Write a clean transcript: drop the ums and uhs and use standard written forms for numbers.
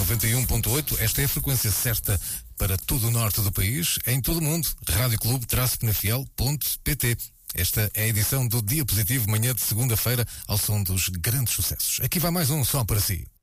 91.8. Esta é a frequência certa para todo o norte do país, em todo o mundo. radioclube-penafiel.pt. Esta é a edição do Dia Positivo, manhã de segunda-feira, ao som dos grandes sucessos. Aqui vai mais um som para si.